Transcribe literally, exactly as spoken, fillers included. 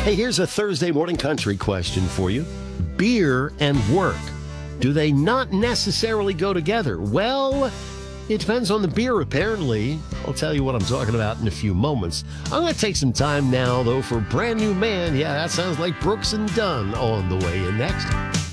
Hey, here's a Thursday morning country question for you. Beer and work, do they not necessarily go together? Well, it depends on the beer, apparently. I'll tell you what I'm talking about in a few moments. I'm going to take some time now, though, for Brand New Man. Yeah, that sounds like Brooks and Dunn on the way in next.